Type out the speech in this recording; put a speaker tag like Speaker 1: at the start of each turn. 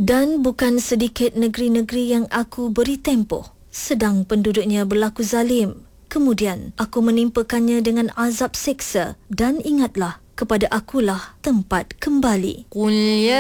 Speaker 1: Dan bukan sedikit negeri-negeri yang aku beri tempoh, sedang penduduknya berlaku zalim. Kemudian aku menimpakannya dengan azab seksa, dan ingatlah, kepada akulah tempat kembali.
Speaker 2: قل يا